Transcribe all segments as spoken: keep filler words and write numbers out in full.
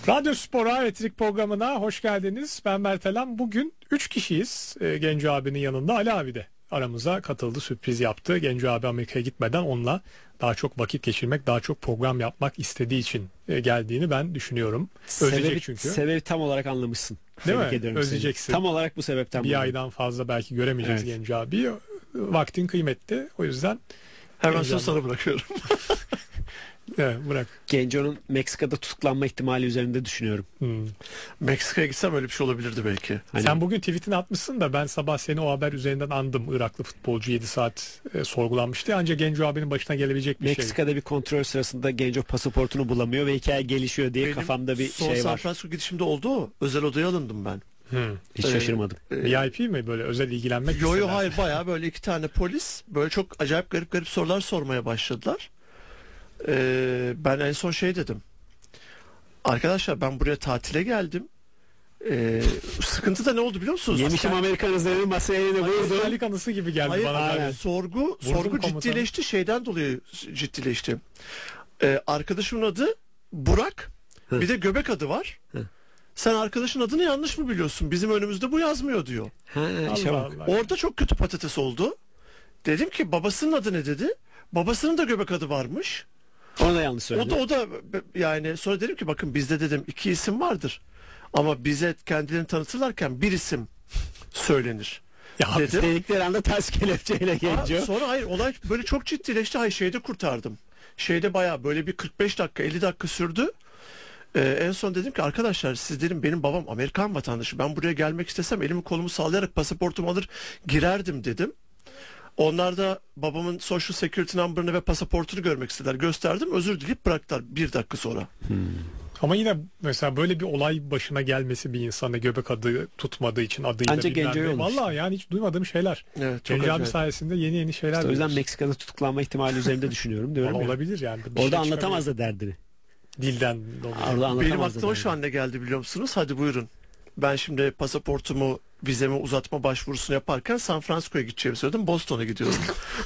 Radyo Spor Elektrik programına hoş geldiniz. Ben Mert Alan. Bugün üç kişiyiz. E, Genco abinin yanında Ali abi de aramıza katıldı, sürpriz yaptı. Genco abi Amerika'ya gitmeden onunla daha çok vakit geçirmek, daha çok program yapmak istediği için e, geldiğini ben düşünüyorum. Özleyecek sebebi, çünkü. Sebebi tam olarak anlamışsın. Değil Tebrik mi? Özleyeceksin. Tam olarak bu sebepten. Bir buldum. aydan fazla belki göremeyeceğiz Evet. Genco abi. Vaktin kıymetli. O yüzden hemen söz sana bırakıyorum. evet, bırak. Genco'nun Meksika'da tutuklanma ihtimali üzerinde düşünüyorum. Hmm. Meksika'ya gitsem öyle bir şey olabilirdi belki. Hani... Sen bugün tweetini atmışsın da ben sabah seni o haber üzerinden andım. Iraklı futbolcu yedi saat e, sorgulanmıştı. Ancak Genco abinin başına gelebilecek bir Meksika'da şey. Meksika'da bir kontrol sırasında Genco pasaportunu bulamıyor ve hikaye gelişiyor diye Benim kafamda bir son şey San var. Francisco gidişimde oldu o. Özel odaya alındım ben. Hmm. Hiç Ee, şaşırmadım. e, V I P mi böyle özel ilgilenmek Yo yo isteyen? hayır, bayağı böyle iki tane polis böyle çok acayip garip garip sorular sormaya başladılar. Ee, ben en son şey dedim. Arkadaşlar ben buraya tatile geldim. Ee, sıkıntı da ne oldu biliyor musunuz? Yemişim Asker- Amerikan izlerini masaya yine vurdu. Askerlik anısı gibi geldi Hayır, bana. hayır, Yani. sorgu sorgu komutanı. ciddileşti, şeyden dolayı ciddileşti. Ee, arkadaşımın adı Burak. Hı. Bir de göbek adı var. Hı. Sen arkadaşın adını yanlış mı biliyorsun? Bizim önümüzde bu yazmıyor diyor. Ha, işe Allah bak. Allah. Orada çok kötü patates oldu. Dedim ki babasının adı ne dedi? Babasının da göbek adı varmış. Onu da yanlış O söyledi. da o da yani sonra dedim ki bakın bizde dedim iki isim vardır. Ama bize kendilerini tanıtırlarken bir isim söylenir. Ya Dedim. Dedikleri anda ters kelepçeyle Ha, Genco. sonra hayır, olay böyle çok ciddileşti. Hayır, şeyde kurtardım. Şeyde bayağı böyle bir kırk beş dakika elli dakika sürdü. Ee, en son dedim ki arkadaşlar siz dedim benim babam Amerikan vatandaşı. Ben buraya gelmek istesem elimi kolumu sallayarak pasaportumu alır girerdim dedim. Onlar da babamın social security number'ını ve pasaportunu görmek istediler. Gösterdim, özür dileyip bıraktılar bir dakika sonra. Ama yine mesela böyle bir olay başına gelmesi bir insana göbek adı tutmadığı için adıyla Ancak bilmem Genco'ya ne. olmuş. Vallahi yani hiç duymadığım şeyler. Evet, çok Genco abi acayip. sayesinde yeni yeni şeyler İşte o yüzden duyuyoruz. Meksika'da tutuklanma ihtimali üzerinde düşünüyorum diyorum Vallahi ya. olabilir yani. Bir Orada şey anlatamaz çıkabilir. da derdini. Dilden dolayı. Orada Benim anlatamaz da aklıma derdini. şu an ne geldi biliyor musunuz? Hadi buyurun. Ben şimdi pasaportumu, vizemi uzatma başvurusunu yaparken San Francisco'ya gideceğimi söyledim. Boston'a gidiyorum.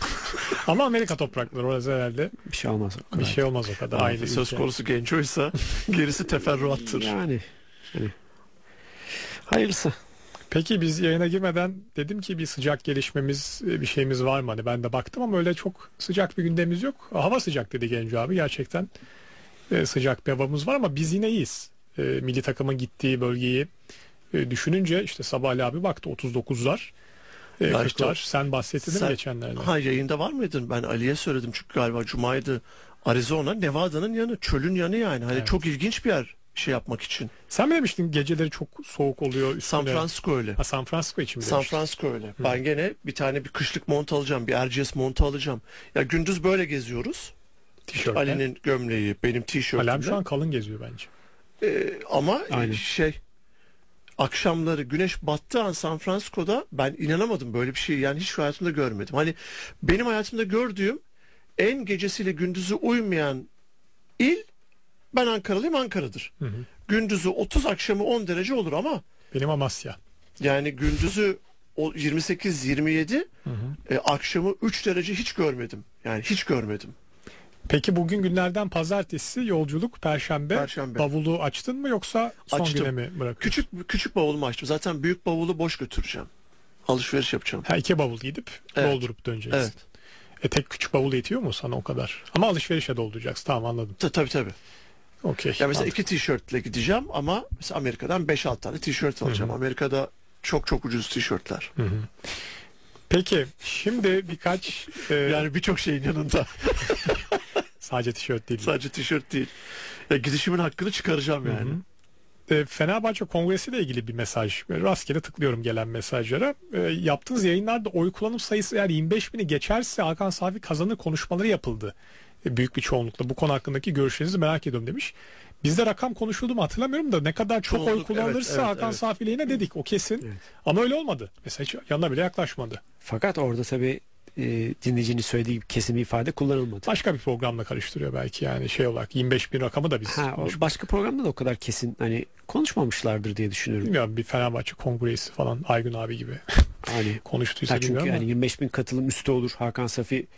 Ama Amerika toprakları orası herhalde Bir şey olmaz. o bir kadar. şey olmaz o kadar. Aynı Söz ülke. konusu Genco'ysa gerisi teferruattır. Yani. yani. Hayırlısı. Peki biz yayına girmeden dedim ki bir sıcak gelişmemiz, bir şeyimiz var mı? Hani ben de baktım ama öyle çok sıcak bir gündemimiz yok. Hava sıcak dedi Genco abi. Gerçekten e, sıcak bir havamız var ama biz yine iyiyiz. E, milli takımın gittiği bölgeyi e, düşününce işte sabah Ali abi baktı otuz dokuzlar. E, Ya kırklar. işte Sen bahsettin mi sen- geçenlerde? Ha, yayında var mıydın? Ben Ali'ye söyledim çünkü galiba Cuma'ydı. Arizona, Nevada'nın yanı, çölün yanı yani. Hani Evet. çok ilginç bir yer şey yapmak için. Sen mi demiştin geceleri çok soğuk oluyor üstüne? San Francisco öyle. Ha, San Francisco için mi San demiştin? Francisco öyle. Ben gene bir tane bir kışlık mont alacağım. Bir R G S montu alacağım. Ya gündüz böyle geziyoruz. Tişörtle. Ali'nin gömleği, benim tişörtümle. Alem şu an kalın geziyor bence. Ee, ama Aynen. şey akşamları güneş battığı an San Francisco'da ben inanamadım böyle bir şey. Yani hiç hayatımda görmedim. Hani benim hayatımda gördüğüm en gecesiyle gündüzü uymayan il, ben Ankaralıyım, Ankara'dır. Hı hı. Gündüzü otuz, akşamı on derece olur ama Benim Amasya. yani gündüzü o yirmi sekiz yirmi yedi, Hı hı. e, akşamı üç derece hiç görmedim. Yani hiç görmedim. Peki bugün günlerden pazartesi, yolculuk perşembe. Perşembe. Bavulu açtın mı yoksa son Açtım. güne mi bırakıyorsun? Küçük küçük bavulumu açtım. Zaten büyük bavulu boş götüreceğim. Alışveriş yapacağım. Ha, iki bavul gidip Evet. doldurup döneceksin. Evet. E tek küçük bavul yetiyor mu sana o kadar? Ama alışverişe dolduracaksın. Tamam, anladım. Ta- Tabii tabii. Okey. Ya mesela Tamam. iki tişörtle gideceğim ama mesela Amerika'dan beş altı tane tişört alacağım. Hı hı. Amerika'da çok çok ucuz tişörtler. Hı hı. Peki şimdi birkaç e, Yani birçok şeyin yanında. sadece tişört değil. Sadece tişört değil. Ya gidişimin hakkını çıkaracağım Hı hı. yani. E, Fenerbahçe Kongresi ile ilgili bir mesaj. Böyle rastgele tıklıyorum gelen mesajlara. E, yaptığınız yayınlarda oy kullanım sayısı eğer yirmi beş bini geçerse Hakan Safi kazanır konuşmaları yapıldı. E, büyük bir çoğunlukla. Bu konu hakkındaki görüşlerinizi merak ediyorum demiş. Bizde rakam konuşuldu mu hatırlamıyorum da ne kadar çok oy Çoğunluk, kullanılırsa evet, evet, Hakan evet. Safi lehine dedik, o kesin. Evet. Ama öyle olmadı. Mesela hiç yanına bile yaklaşmadı. Fakat orada tabii e, dinleyicinin söylediği gibi kesin bir ifade kullanılmadı. Başka bir programla karıştırıyor belki yani şey olarak yirmi beş bin rakamı da biz Ha, o konuşmadık. başka programda da o kadar kesin hani konuşmamışlardır diye düşünüyorum. Bilmiyorum, bir Fenerbahçe Kongresi falan Aygün abi gibi Hani konuştuysa ha çünkü bilmiyorum yani ama. yirmi beş bin katılım üstü olur. Hakan Safi